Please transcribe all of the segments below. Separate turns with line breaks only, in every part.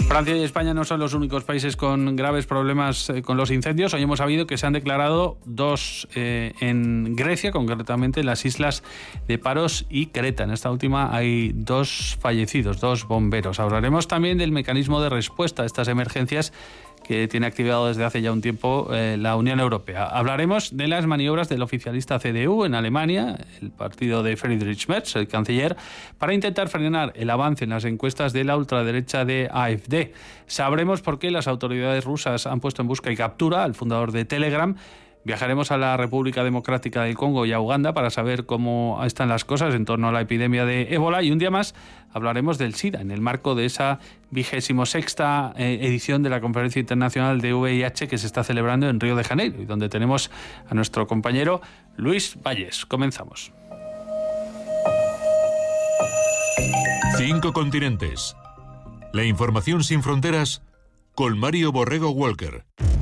Francia y España no son los únicos países con graves problemas con los incendios. Hoy hemos sabido que se han declarado dos en Grecia, concretamente en las islas de Paros y Creta. En esta última hay 2 fallecidos, 2 bomberos. Hablaremos también del mecanismo de respuesta a estas emergencias que tiene activado desde hace ya un tiempo la Unión Europea. Hablaremos de las maniobras del oficialista CDU en Alemania, el partido de Friedrich Merz, el canciller, para intentar frenar el avance en las encuestas de la ultraderecha de AfD. Sabremos por qué las autoridades rusas han puesto en busca y captura al fundador de Telegram. Viajaremos a la República Democrática del Congo y a Uganda para saber cómo están las cosas en torno a la epidemia de ébola, y un día más hablaremos del SIDA en el marco de esa 26ª edición de la Conferencia Internacional de VIH que se está celebrando en Río de Janeiro y donde tenemos a nuestro compañero Luis Valles. Comenzamos.
5 continentes. La información sin fronteras con Mario Borrego Walker.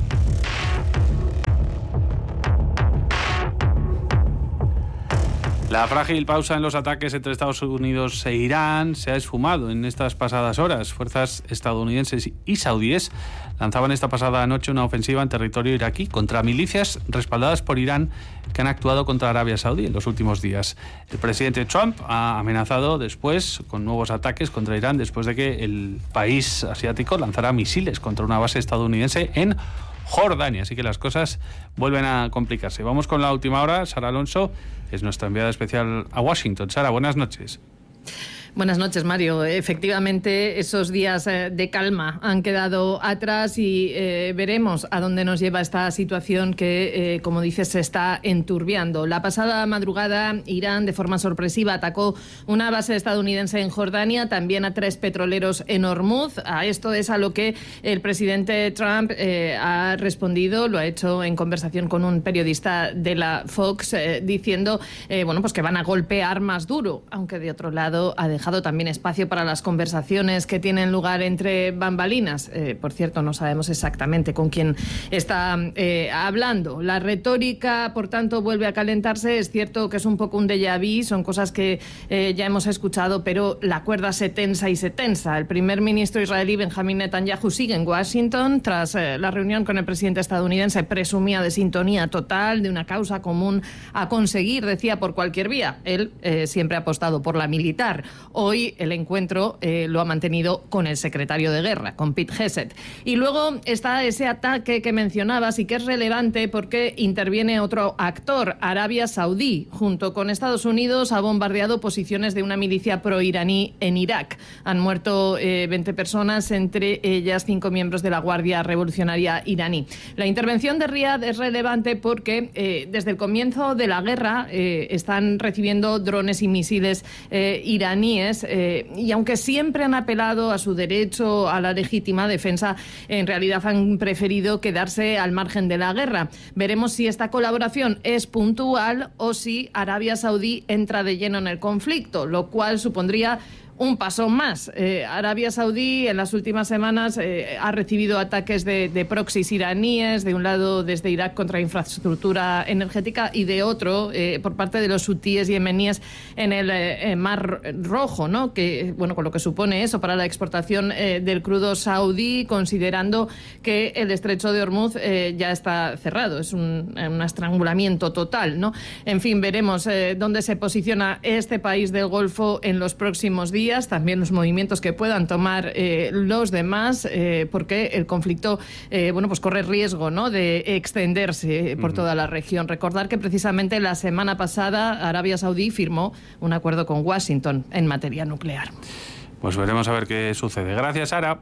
La frágil pausa en los ataques entre Estados Unidos e Irán se ha esfumado en estas pasadas horas. Fuerzas estadounidenses y saudíes lanzaban esta pasada noche una ofensiva en territorio iraquí contra milicias respaldadas por Irán que han actuado contra Arabia Saudí en los últimos días. El presidente Trump ha amenazado después con nuevos ataques contra Irán después de que el país asiático lanzara misiles contra una base estadounidense en Jordania, así que las cosas vuelven a complicarse. Vamos con la última hora. Sara Alonso es nuestra enviada especial a Washington. Sara, buenas noches.
Buenas noches, Mario. Efectivamente, esos días de calma han quedado atrás y veremos a dónde nos lleva esta situación que, como dices, se está enturbiando. La pasada madrugada, Irán, de forma sorpresiva, atacó una base estadounidense en Jordania, también a 3 petroleros en Hormuz. A esto es a lo que el presidente Trump ha respondido. Lo ha hecho en conversación con un periodista de la Fox, diciendo pues que van a golpear más duro, aunque de otro lado ha dejado también espacio para las conversaciones que tienen lugar entre bambalinas. Por cierto, no sabemos exactamente con quién está hablando. La retórica, por tanto, vuelve a calentarse. Es cierto que es un poco un déjà vu, son cosas que ya hemos escuchado, pero la cuerda se tensa y se tensa. El primer ministro israelí, Benjamín Netanyahu, sigue en Washington. Tras la reunión con el presidente estadounidense, presumía de sintonía total, de una causa común a conseguir, decía, por cualquier vía. Él siempre ha apostado por la militar. Hoy el encuentro lo ha mantenido con el secretario de Guerra, con Pete Hegseth. Y luego está ese ataque que mencionabas y que es relevante porque interviene otro actor, Arabia Saudí. Junto con Estados Unidos ha bombardeado posiciones de una milicia proiraní en Irak. Han muerto 20 personas, entre ellas 5 miembros de la Guardia Revolucionaria iraní. La intervención de Riad es relevante porque desde el comienzo de la guerra están recibiendo drones y misiles iraníes, y aunque siempre han apelado a su derecho a la legítima defensa, en realidad han preferido quedarse al margen de la guerra. Veremos si esta colaboración es puntual o si Arabia Saudí entra de lleno en el conflicto, lo cual supondría un paso más. Arabia Saudí en las últimas semanas ha recibido ataques de proxies iraníes, de un lado desde Irak contra infraestructura energética y de otro por parte de los hutíes yemeníes en el Mar Rojo, ¿no? Que, bueno, con lo que supone eso para la exportación del crudo saudí, considerando que el estrecho de Hormuz ya está cerrado. Es un estrangulamiento total, ¿no? En fin, veremos dónde se posiciona este país del Golfo en los próximos días. También los movimientos que puedan tomar los demás, porque el conflicto pues corre riesgo, ¿no?, de extenderse por toda la región. Recordar que precisamente la semana pasada Arabia Saudí firmó un acuerdo con Washington en materia nuclear.
Pues veremos a ver qué sucede. Gracias, Sara.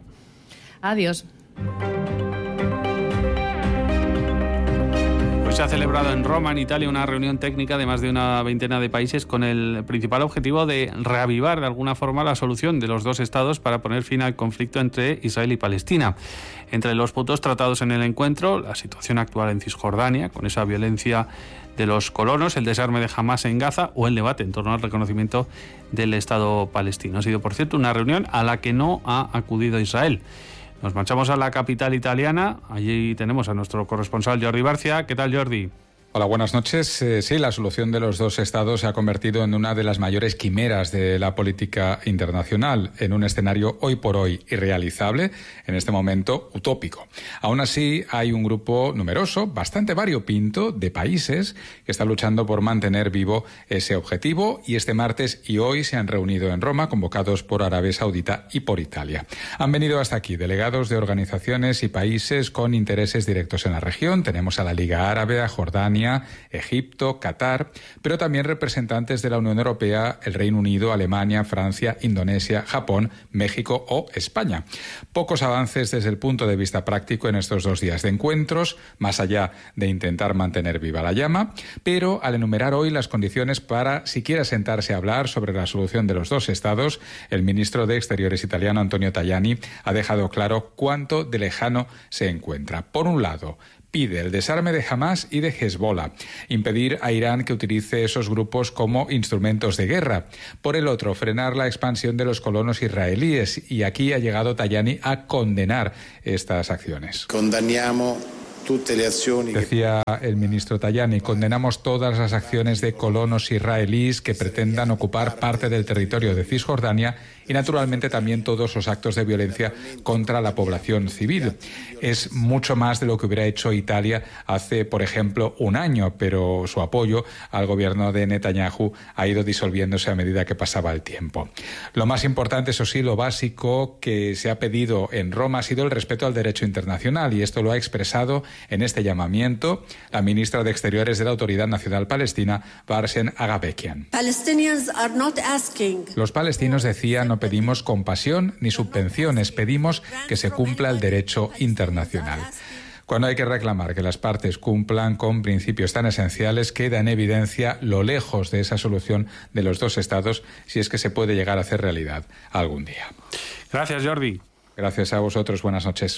Adiós.
Se ha celebrado en Roma, en Italia, una reunión técnica de más de una veintena de países con el principal objetivo de reavivar de alguna forma la solución de los 2 estados para poner fin al conflicto entre Israel y Palestina. Entre los puntos tratados en el encuentro, la situación actual en Cisjordania, con esa violencia de los colonos, el desarme de Hamás en Gaza o el debate en torno al reconocimiento del Estado palestino. Ha sido, por cierto, una reunión a la que no ha acudido Israel. Nos marchamos a la capital italiana. Allí tenemos a nuestro corresponsal Jordi Barcia. ¿Qué tal, Jordi?
Hola, buenas noches. Sí, la solución de los dos estados se ha convertido en una de las mayores quimeras de la política internacional, en un escenario hoy por hoy irrealizable, en este momento utópico. Aún así, hay un grupo numeroso, bastante variopinto, de países que está luchando por mantener vivo ese objetivo, y este martes y hoy se han reunido en Roma, convocados por Arabia Saudita y por Italia. Han venido hasta aquí delegados de organizaciones y países con intereses directos en la región. Tenemos a la Liga Árabe, a Jordania, Egipto, Qatar, pero también representantes de la Unión Europea, el Reino Unido, Alemania, Francia, Indonesia, Japón, México o España. Pocos avances desde el punto de vista práctico en estos 2 días de encuentros, más allá de intentar mantener viva la llama, pero al enumerar hoy las condiciones para siquiera sentarse a hablar sobre la solución de los dos estados, el ministro de Exteriores italiano, Antonio Tajani, ha dejado claro cuánto de lejano se encuentra. Por un lado, pide el desarme de Hamas y de Hezbollah, impedir a Irán que utilice esos grupos como instrumentos de guerra. Por el otro, frenar la expansión de los colonos israelíes, y aquí ha llegado Tajani a condenar estas acciones. Decía el ministro Tajani, condenamos todas las acciones de colonos israelíes que pretendan ocupar parte del territorio de Cisjordania y naturalmente también todos los actos de violencia contra la población civil. Es mucho más de lo que hubiera hecho Italia hace, por ejemplo, un año, pero su apoyo al gobierno de Netanyahu ha ido disolviéndose a medida que pasaba el tiempo. Lo más importante, eso sí, lo básico que se ha pedido en Roma ha sido el respeto al derecho internacional, y esto lo ha expresado en este llamamiento la ministra de Exteriores de la Autoridad Nacional Palestina, Barshen Agabekian. Los palestinos, decía, no pedimos compasión ni subvenciones, pedimos que se cumpla el derecho internacional. Cuando hay que reclamar que las partes cumplan con principios tan esenciales, queda en evidencia lo lejos de esa solución de los dos estados, si es que se puede llegar a hacer realidad algún día.
Gracias, Jordi.
Gracias a vosotros. Buenas noches.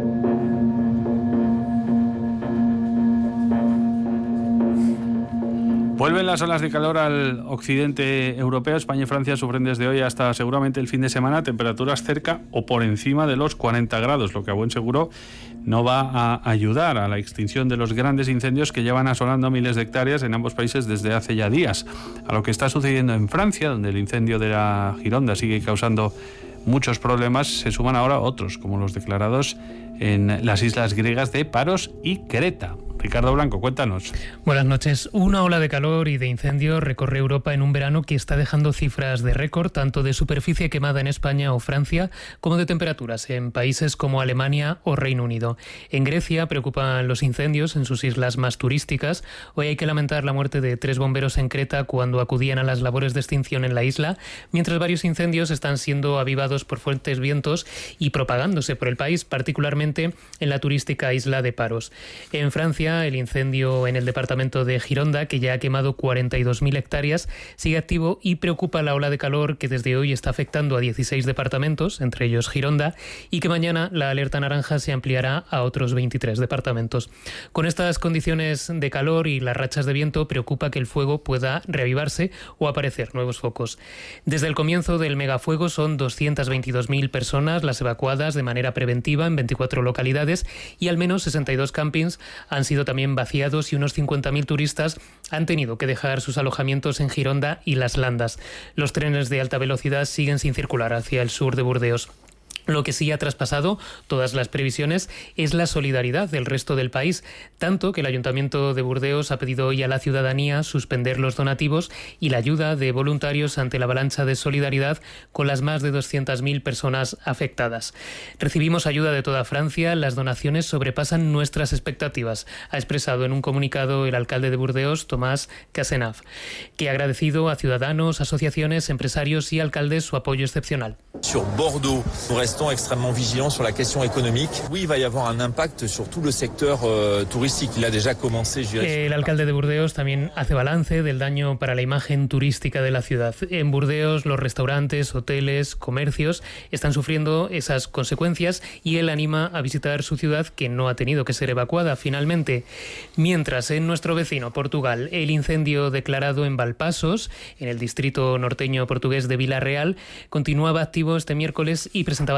Vuelven las olas de calor al occidente europeo. España y Francia sufren desde hoy hasta seguramente el fin de semana temperaturas cerca o por encima de los 40 grados, lo que a buen seguro no va a ayudar a la extinción de los grandes incendios que llevan asolando miles de hectáreas en ambos países desde hace ya días. A lo que está sucediendo en Francia, donde el incendio de la Gironda sigue causando muchos problemas, se suman ahora otros, como los declarados en las islas griegas de Paros y Creta. Ricardo Blanco, cuéntanos.
Buenas noches. Una ola de calor y de incendios recorre Europa en un verano que está dejando cifras de récord, tanto de superficie quemada en España o Francia, como de temperaturas en países como Alemania o Reino Unido. En Grecia preocupan los incendios en sus islas más turísticas. Hoy hay que lamentar la muerte de 3 bomberos en Creta cuando acudían a las labores de extinción en la isla, mientras varios incendios están siendo avivados por fuertes vientos y propagándose por el país, particularmente en la turística isla de Paros. En Francia, el incendio en el departamento de Gironda, que ya ha quemado 42.000 hectáreas, sigue activo y preocupa la ola de calor que desde hoy está afectando a 16 departamentos, entre ellos Gironda, y que mañana la alerta naranja se ampliará a otros 23 departamentos. Con estas condiciones de calor y las rachas de viento, preocupa que el fuego pueda reavivarse o aparecer nuevos focos. Desde el comienzo del megafuego son 222.000 personas las evacuadas de manera preventiva en 24 localidades, y al menos 62 campings han sido también vaciados, y unos 50.000 turistas han tenido que dejar sus alojamientos en Gironda y Las Landas. Los trenes de alta velocidad siguen sin circular hacia el sur de Burdeos. Lo que sí ha traspasado todas las previsiones es la solidaridad del resto del país, tanto que el Ayuntamiento de Burdeos ha pedido hoy a la ciudadanía suspender los donativos y la ayuda de voluntarios ante la avalancha de solidaridad con las más de 200.000 personas afectadas. Recibimos ayuda de toda Francia, las donaciones sobrepasan nuestras expectativas, ha expresado en un comunicado el alcalde de Burdeos, Tomás Cazenave, que ha agradecido a ciudadanos, asociaciones, empresarios y alcaldes su apoyo excepcional.
Sur Bordeaux, restons extrêmement vigilants sur la question économique. Oui, il va y avoir un impact sur tout le secteur touristique. Il a déjà commencé.
El alcalde de Burdeos también hace balance del daño para la imagen turística de la ciudad. En Burdeos, los restaurantes, hoteles, comercios están sufriendo esas consecuencias, y él anima a visitar su ciudad, que no ha tenido que ser evacuada finalmente. Mientras, en nuestro vecino Portugal, el incendio declarado en Valpasos, en el distrito norteño portugués de Vila Real, continuaba activo este miércoles y presentaba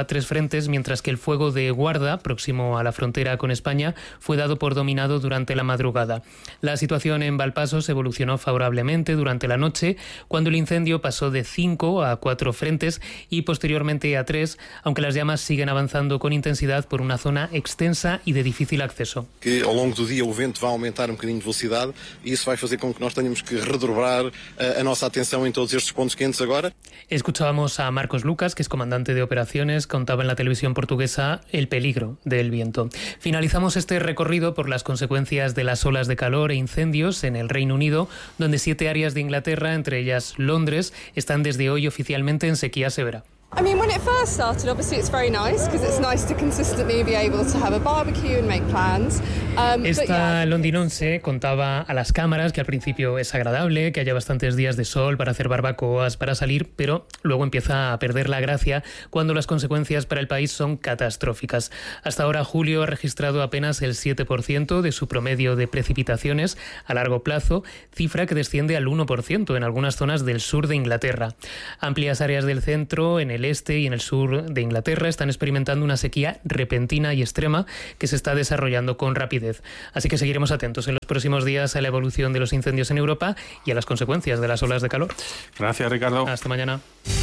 3 frentes, mientras que el fuego de Guarda, próximo a la frontera con España, fue dado por dominado durante la madrugada. La situación en Valpasos evolucionó favorablemente durante la noche, cuando el incendio pasó de 5 a 4 frentes y posteriormente a 3, aunque las llamas siguen avanzando con intensidad por una zona extensa y de difícil acceso.
Que ao longo do día o vento vai aumentar bocadinho de velocidade e isso vai fazer com que nós tenhamos que redobrar a nossa atenção em todos estes pontos quentes agora.
Escuchábamos a Marcos Lucas, que es comandante de operaciones, contaba en la televisión portuguesa el peligro del viento. Finalizamos este recorrido por las consecuencias de las olas de calor e incendios en el Reino Unido, donde 7 áreas de Inglaterra, entre ellas Londres, están desde hoy oficialmente en sequía severa.
I mean, when it first started, obviously it's very nice because it's nice to consistently be able to have a barbecue and make plans.
Esta londinense contaba a las cámaras que al principio es agradable, que haya bastantes días de sol para hacer barbacoas, para salir, pero luego empieza a perder la gracia cuando las consecuencias para el país son catastróficas. Hasta ahora julio ha registrado apenas el 7% de su promedio de precipitaciones a largo plazo, cifra que desciende al 1% en algunas zonas del sur de Inglaterra. Amplias áreas del centro, en el este y en el sur de Inglaterra, están experimentando una sequía repentina y extrema que se está desarrollando con rapidez. Así que seguiremos atentos en los próximos días a la evolución de los incendios en Europa y a las consecuencias de las olas de calor.
Gracias, Ricardo.
Hasta mañana.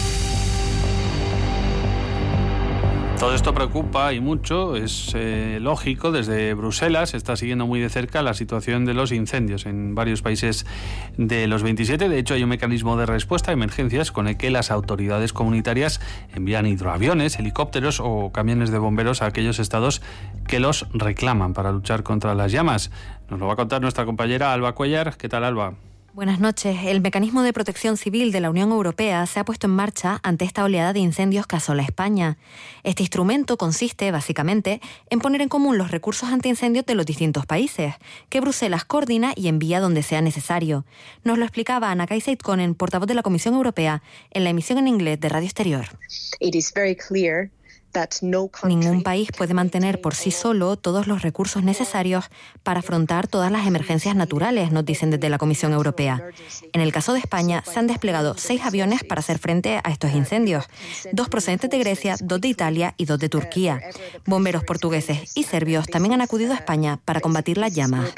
Todo esto preocupa y mucho, es lógico. Desde Bruselas se está siguiendo muy de cerca la situación de los incendios en varios países de los 27. De hecho, hay un mecanismo de respuesta a emergencias con el que las autoridades comunitarias envían hidroaviones, helicópteros o camiones de bomberos a aquellos estados que los reclaman para luchar contra las llamas. Nos lo va a contar nuestra compañera Alba Cuellar. ¿Qué tal, Alba?
Buenas noches. El mecanismo de protección civil de la Unión Europea se ha puesto en marcha ante esta oleada de incendios que asola España. Este instrumento consiste, básicamente, en poner en común los recursos antiincendios de los distintos países, que Bruselas coordina y envía donde sea necesario. Nos lo explicaba Anna Kaiser-Konen, portavoz de la Comisión Europea, en la emisión en inglés de Radio Exterior. Ningún país puede mantener por sí solo todos los recursos necesarios para afrontar todas las emergencias naturales, nos dicen desde la Comisión Europea. En el caso de España, se han desplegado 6 aviones para hacer frente a estos incendios, 2 procedentes de Grecia, 2 de Italia y 2 de Turquía. Bomberos portugueses y serbios también han acudido a España para combatir las llamas.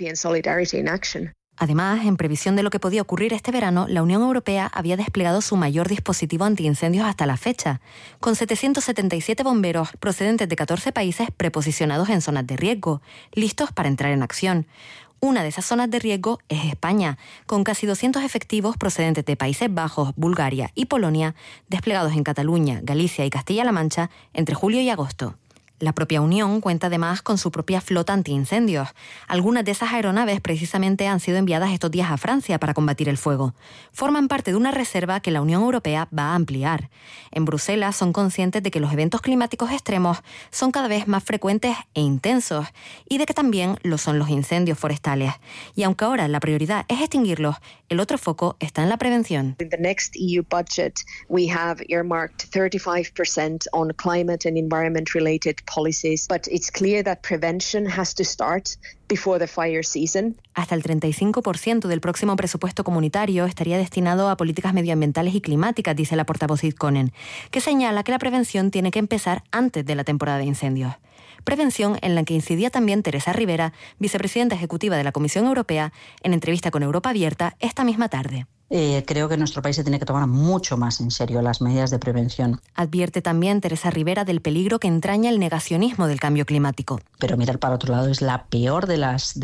Además, en previsión de lo que podía ocurrir este verano, la Unión Europea había desplegado su mayor dispositivo antiincendios hasta la fecha, con 777 bomberos procedentes de 14 países preposicionados en zonas de riesgo, listos para entrar en acción. Una de esas zonas de riesgo es España, con casi 200 efectivos procedentes de Países Bajos, Bulgaria y Polonia, desplegados en Cataluña, Galicia y Castilla-La Mancha entre julio y agosto. La propia Unión cuenta además con su propia flota antiincendios. Algunas de esas aeronaves precisamente han sido enviadas estos días a Francia para combatir el fuego. Forman parte de una reserva que la Unión Europea va a ampliar. En Bruselas son conscientes de que los eventos climáticos extremos son cada vez más frecuentes e intensos y de que también lo son los incendios forestales. Y aunque ahora la prioridad es extinguirlos, el otro foco está en la prevención.
In the next EU budget, we have earmarked 35% on climate and environment related policies, but it's clear that prevention has to start before the fire season.
Hasta el 35% del próximo presupuesto comunitario estaría destinado a políticas medioambientales y climáticas, dice la portavoz Kaiser-Konen, que señala que la prevención tiene que empezar antes de la temporada de incendios. Prevención en la que incidía también Teresa Rivera, vicepresidenta ejecutiva de la Comisión Europea, en entrevista con Europa Abierta esta misma tarde.
Creo que nuestro país se tiene que tomar mucho más en serio las medidas de prevención.
Advierte también Teresa Rivera del peligro que entraña el negacionismo del cambio climático.
Pero mirar para otro lado es la peor de las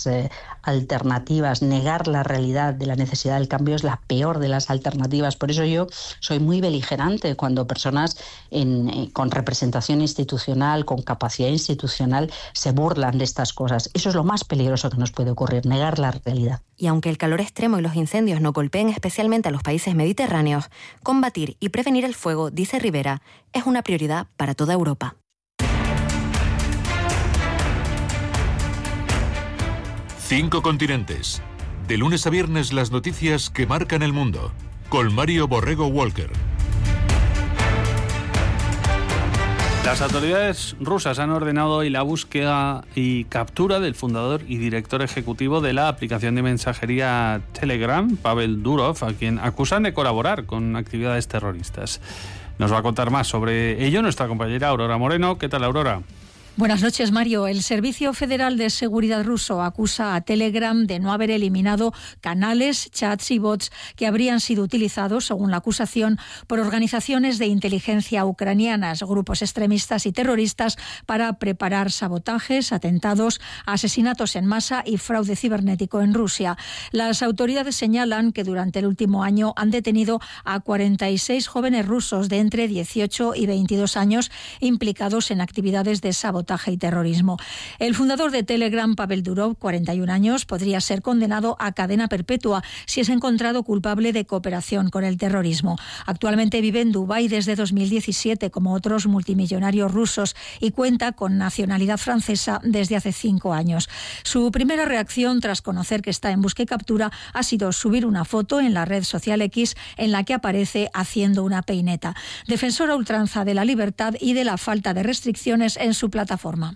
alternativas. Negar la realidad de la necesidad del cambio es la peor de las alternativas. Por eso yo soy muy beligerante cuando personas con representación institucional, con capacidad institucional, se burlan de estas cosas. Eso es lo más peligroso que nos puede ocurrir, negar la realidad.
Y aunque el calor extremo y los incendios no golpeen especialmente a los países mediterráneos, combatir y prevenir el fuego, dice Rivera, es una prioridad para toda Europa.
Cinco continentes. De lunes a viernes las noticias que marcan el mundo. Con Mario Borrego Walker.
Las autoridades rusas han ordenado hoy la búsqueda y captura del fundador y director ejecutivo de la aplicación de mensajería Telegram, Pavel Durov, a quien acusan de colaborar con actividades terroristas. Nos va a contar más sobre ello nuestra compañera Aurora Moreno. ¿Qué tal, Aurora?
Buenas noches, Mario. El Servicio Federal de Seguridad ruso acusa a Telegram de no haber eliminado canales, chats y bots que habrían sido utilizados, según la acusación, por organizaciones de inteligencia ucranianas, grupos extremistas y terroristas para preparar sabotajes, atentados, asesinatos en masa y fraude cibernético en Rusia. Las autoridades señalan que durante el último año han detenido a 46 jóvenes rusos de entre 18 y 22 años implicados en actividades de sabotaje y terrorismo. El fundador de Telegram, Pavel Durov, 41 años, podría ser condenado a cadena perpetua si es encontrado culpable de cooperación con el terrorismo. Actualmente vive en Dubái desde 2017, como otros multimillonarios rusos, y cuenta con nacionalidad francesa desde hace 5 años. Su primera reacción, tras conocer que está en busca y captura, ha sido subir una foto en la red social X en la que aparece haciendo una peineta. Defensor a ultranza de la libertad y de la falta de restricciones en su plataforma.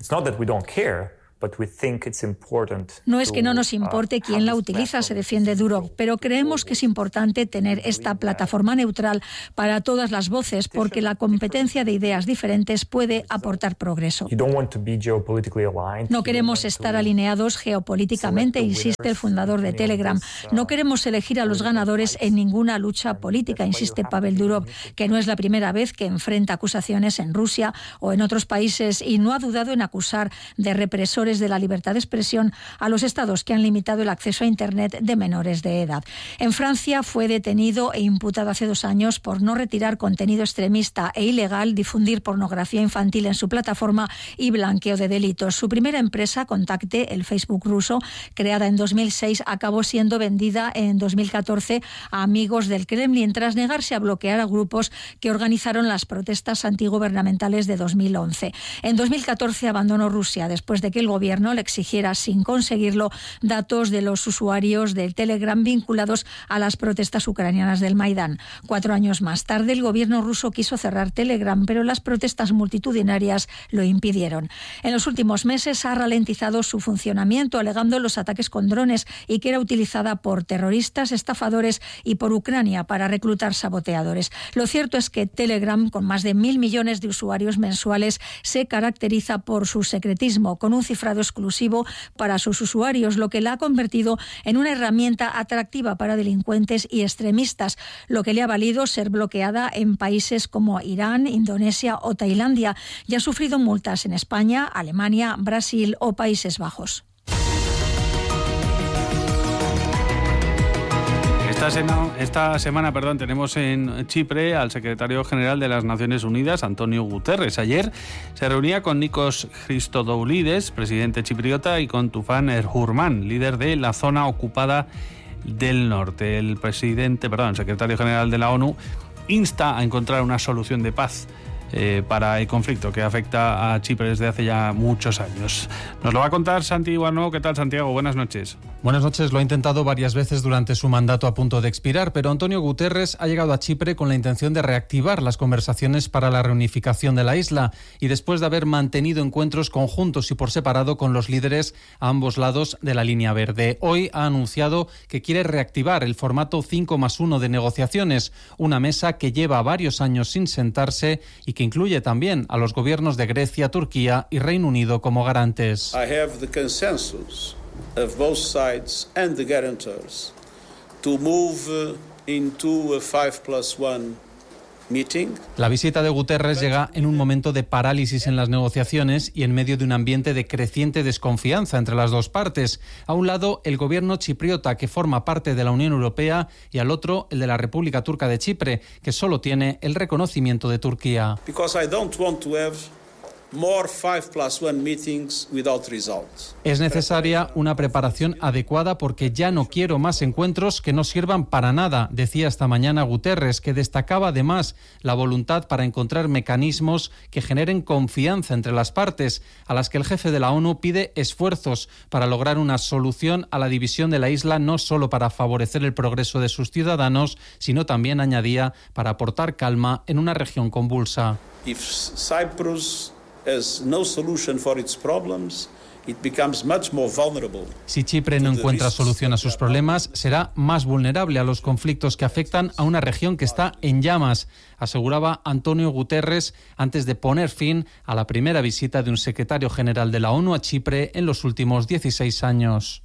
No es que no nos importe quién la utiliza, se defiende Durov, pero creemos que es importante tener esta plataforma neutral para todas las voces, porque la competencia de ideas diferentes puede aportar progreso. No queremos estar alineados geopolíticamente, insiste el fundador de Telegram. No queremos elegir a los ganadores en ninguna lucha política, insiste Pavel Durov, que no es la primera vez que enfrenta acusaciones en Rusia o en otros países, y no ha dudado en acusar de represores de la libertad de expresión a los estados que han limitado el acceso a Internet de menores de edad. En Francia fue detenido e imputado hace 2 años por no retirar contenido extremista e ilegal, difundir pornografía infantil en su plataforma y blanqueo de delitos. Su primera empresa, Contacte, el Facebook ruso, creada en 2006, acabó siendo vendida en 2014 a amigos del Kremlin tras negarse a bloquear a grupos que organizaron las protestas antigubernamentales de 2011. En 2014 abandonó Rusia después de que el gobierno le exigiera, sin conseguirlo, datos de los usuarios del Telegram vinculados a las protestas ucranianas del Maidán. 4 años más tarde, el gobierno ruso quiso cerrar Telegram, pero las protestas multitudinarias lo impidieron. En los últimos meses ha ralentizado su funcionamiento, alegando los ataques con drones y que era utilizada por terroristas, estafadores y por Ucrania para reclutar saboteadores. Lo cierto es que Telegram, con más de 1.000 millones de usuarios mensuales, se caracteriza por su secretismo, con un cifrado exclusivo para sus usuarios, lo que la ha convertido en una herramienta atractiva para delincuentes y extremistas, lo que le ha valido ser bloqueada en países como Irán, Indonesia o Tailandia, y ha sufrido multas en España, Alemania, Brasil o Países Bajos.
Esta semana, tenemos en Chipre al secretario general de las Naciones Unidas, Antonio Guterres. Ayer se reunía con Nikos Christodoulides, presidente chipriota, y con Tufan Erhurman, líder de la zona ocupada del norte. El secretario general de la ONU insta a encontrar una solución de paz para el conflicto que afecta a Chipre desde hace ya muchos años. Nos lo va a contar Santi Iguano. ¿Qué tal, Santiago? Buenas noches.
Buenas noches. Lo ha intentado varias veces durante su mandato a punto de expirar, pero Antonio Guterres ha llegado a Chipre con la intención de reactivar las conversaciones para la reunificación de la isla y después de haber mantenido encuentros conjuntos y por separado con los líderes a ambos lados de la línea verde. Hoy ha anunciado que quiere reactivar el formato 5+1 de negociaciones, una mesa que lleva varios años sin sentarse y que incluye también a los gobiernos de Grecia, Turquía y Reino Unido como garantes.
I have the consensus of both sides and the guarantors to move into a 5+1 meeting.
La visita de Guterres llega en un momento de parálisis en las negociaciones y en medio de un ambiente de creciente desconfianza entre las dos partes. A un lado, el gobierno chipriota, que forma parte de la Unión Europea, y al otro, el de la República Turca de Chipre, que solo tiene el reconocimiento de Turquía.
Because I don't want to have more 5+1 meetings without results.
Es necesaria una preparación adecuada porque ya no quiero más encuentros que no sirvan para nada, decía esta mañana Guterres, que destacaba además la voluntad para encontrar mecanismos que generen confianza entre las partes, a las que el jefe de la ONU pide esfuerzos para lograr una solución a la división de la isla, no solo para favorecer el progreso de sus ciudadanos, sino también, añadía, para aportar calma en una región convulsa.
If Cyprus has no solution for its problems,
Si Chipre no encuentra solución a sus problemas, será más vulnerable a los conflictos que afectan a una región que está en llamas, aseguraba Antonio Guterres antes de poner fin a la primera visita de un secretario general de la ONU a Chipre en los últimos 16 años.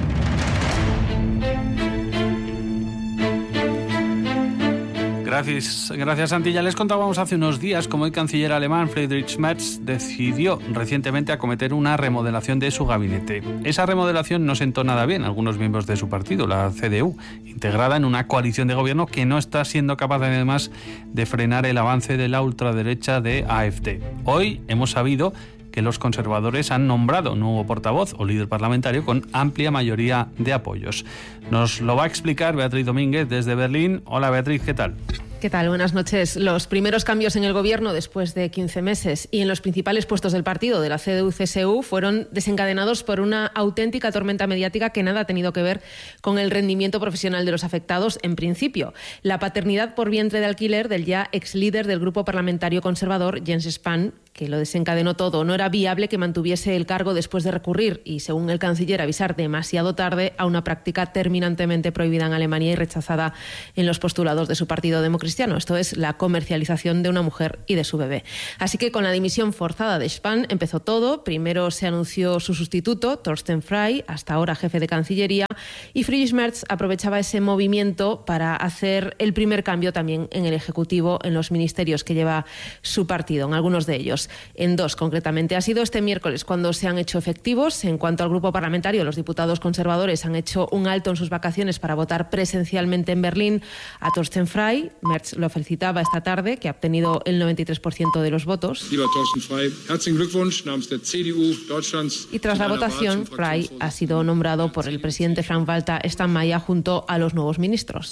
Gracias, Santi. Ya les contábamos hace unos días cómo el canciller alemán Friedrich Merz decidió recientemente acometer una remodelación de su gabinete. Esa remodelación no sentó nada bien a algunos miembros de su partido, la CDU, integrada en una coalición de gobierno que no está siendo capaz además de frenar el avance de la ultraderecha de AfD. Hoy hemos sabido que los conservadores han nombrado un nuevo portavoz o líder parlamentario con amplia mayoría de apoyos. Nos lo va a explicar Beatriz Domínguez desde Berlín. Hola Beatriz, ¿qué tal?
¿Qué tal? Buenas noches. Los primeros cambios en el gobierno después de 15 meses y en los principales puestos del partido de la CDU-CSU fueron desencadenados por una auténtica tormenta mediática que nada ha tenido que ver con el rendimiento profesional de los afectados en principio. La paternidad por vientre de alquiler del ya ex líder del grupo parlamentario conservador, Jens Spahn, que lo desencadenó todo. No era viable que mantuviese el cargo después de recurrir y, según el canciller, avisar demasiado tarde a una práctica terminantemente prohibida en Alemania y rechazada en los postulados de su partido democristiano. Esto es la comercialización de una mujer y de su bebé. Así que con la dimisión forzada de Spahn empezó todo. Primero se anunció su sustituto, Thorsten Frey, hasta ahora jefe de Cancillería, y Friedrich Merz aprovechaba ese movimiento para hacer el primer cambio también en el Ejecutivo, en los ministerios que lleva su partido, en algunos de ellos. En dos, concretamente. Ha sido este miércoles cuando se han hecho efectivos. En cuanto al grupo parlamentario, los diputados conservadores han hecho un alto en sus vacaciones para votar presencialmente en Berlín a Thorsten Frey. Merz lo felicitaba esta tarde, que ha obtenido el 93% de los votos. Y tras la votación, Frey ha sido nombrado por el presidente Frank-Walter Steinmeier junto a los nuevos ministros.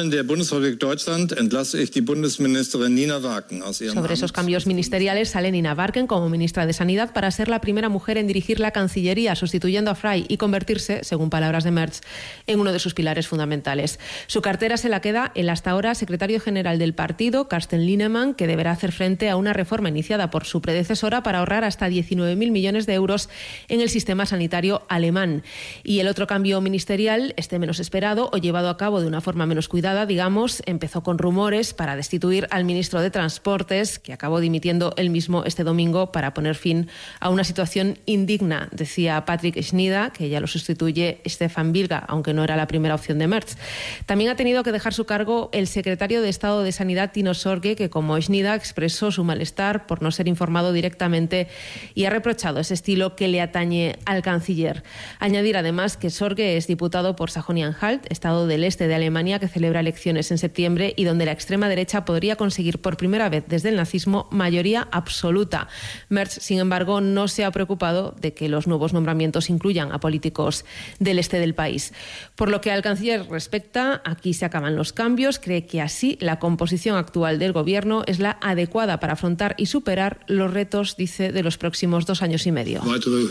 Sobre esos cambios ministeriales sale Nina Warken como ministra de Sanidad para ser la primera mujer en dirigir la Cancillería, sustituyendo a Frey y convertirse, según palabras de Merz, en uno de sus pilares fundamentales. Su cartera se la queda el hasta ahora secretario general del partido, Carsten Linnemann, que deberá hacer frente a una reforma iniciada por su predecesora para ahorrar hasta 19.000 millones de euros en el sistema sanitario alemán. Y el otro cambio ministerial, este menos esperado o llevado a cabo de una forma menos cuidada, digamos, empezó con rumores para destituir al ministro de Transportes, que acabó dimitiendo él mismo este domingo para poner fin a una situación indigna, decía Patrick Schneider, que ya lo sustituye Stefan Bilga, aunque no era la primera opción de Merz. También ha tenido que dejar su cargo el secretario de Estado de Sanidad, Tino Sorge, que como Schneider expresó su malestar por no ser informado directamente y ha reprochado ese estilo que le atañe al canciller. Añadir además que Sorge es diputado por Sajonia-Anhalt, estado del este de Alemania que celebra elecciones en septiembre y donde la extrema derecha podría conseguir por primera vez desde el nazismo mayoría absoluta. Merz, sin embargo, no se ha preocupado de que los nuevos nombramientos incluyan a políticos del este del país. Por lo que al canciller respecta, aquí se acaban los cambios. Cree que así la composición actual del gobierno es la adecuada para afrontar y superar los retos, dice, de los próximos 2 años y medio.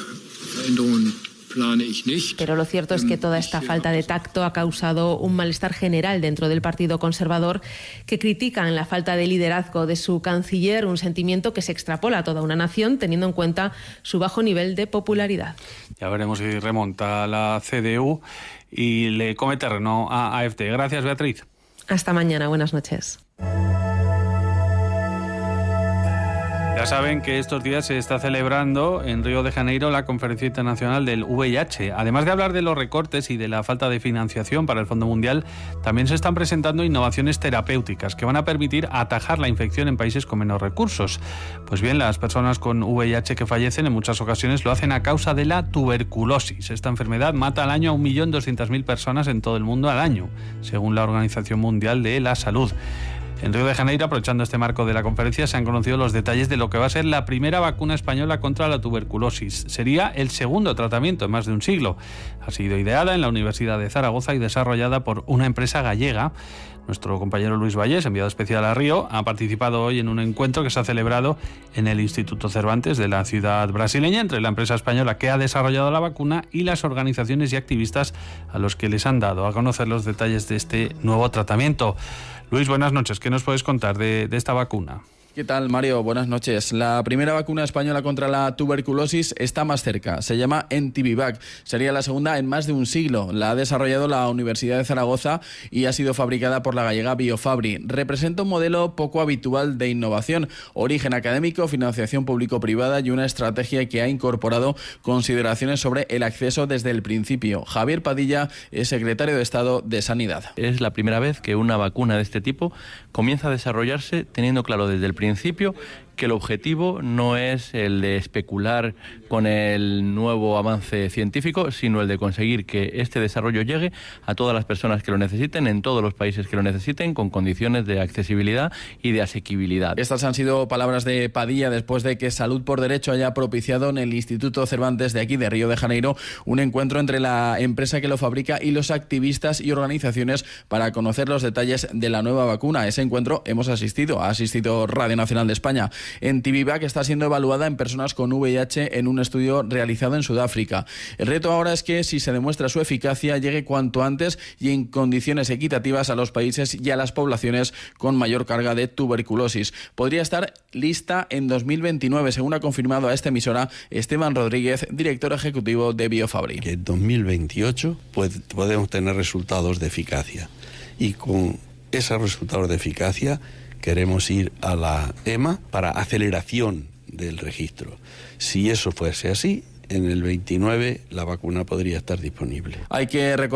Pero lo cierto es que toda esta falta de tacto ha causado un malestar general dentro del Partido Conservador, que critican la falta de liderazgo de su canciller, un sentimiento que se extrapola a toda una nación teniendo en cuenta su bajo nivel de popularidad.
Ya veremos si remonta a la CDU y le come terreno a AfD. Gracias, Beatriz.
Hasta mañana. Buenas noches.
Ya saben que estos días se está celebrando en Río de Janeiro la Conferencia Internacional del VIH. Además de hablar de los recortes y de la falta de financiación para el Fondo Mundial, también se están presentando innovaciones terapéuticas que van a permitir atajar la infección en países con menos recursos. Pues bien, las personas con VIH que fallecen en muchas ocasiones lo hacen a causa de la tuberculosis. Esta enfermedad mata al año a 1.200.000 personas en todo el mundo al año, según la Organización Mundial de la Salud. En Río de Janeiro, aprovechando este marco de la conferencia, se han conocido los detalles de lo que va a ser la primera vacuna española contra la tuberculosis. Sería el segundo tratamiento en más de un siglo. Ha sido ideada en la Universidad de Zaragoza y desarrollada por una empresa gallega. Nuestro compañero Luis Vallés, enviado especial a Río, ha participado hoy en un encuentro que se ha celebrado en el Instituto Cervantes de la ciudad brasileña entre la empresa española que ha desarrollado la vacuna y las organizaciones y activistas a los que les han dado a conocer los detalles de este nuevo tratamiento. Luis, buenas noches. ¿Qué nos puedes contar de esta vacuna?
¿Qué tal, Mario? Buenas noches. La primera vacuna española contra la tuberculosis está más cerca. Se llama Entivivac. Sería la segunda en más de un siglo. La ha desarrollado la Universidad de Zaragoza y ha sido fabricada por la gallega Biofabri. Representa un modelo poco habitual de innovación, origen académico, financiación público-privada y una estrategia que ha incorporado consideraciones sobre el acceso desde el principio. Javier Padilla es secretario de Estado de Sanidad.
Es la primera vez que una vacuna de este tipo comienza a desarrollarse teniendo claro desde el principio que el objetivo no es el de especular con el nuevo avance científico, sino el de conseguir que este desarrollo llegue a todas las personas que lo necesiten, en todos los países que lo necesiten, con condiciones de accesibilidad y de asequibilidad.
Estas han sido palabras de Padilla después de que Salud por Derecho haya propiciado en el Instituto Cervantes de aquí, de Río de Janeiro, un encuentro entre la empresa que lo fabrica y los activistas y organizaciones para conocer los detalles de la nueva vacuna. A ese encuentro ha asistido Radio Nacional de España. Entivivac está siendo evaluada en personas con VIH en un estudio realizado en Sudáfrica. El reto ahora es que, si se demuestra su eficacia, llegue cuanto antes y en condiciones equitativas a los países y a las poblaciones con mayor carga de tuberculosis. Podría estar lista en 2029, según ha confirmado a esta emisora Esteban Rodríguez, director ejecutivo de Biofabri.
Que en 2028 podemos tener resultados de eficacia, y con esos resultados de eficacia queremos ir a la EMA para aceleración del registro. Si eso fuese así, en el 29 la vacuna podría estar disponible.
Hay que recordar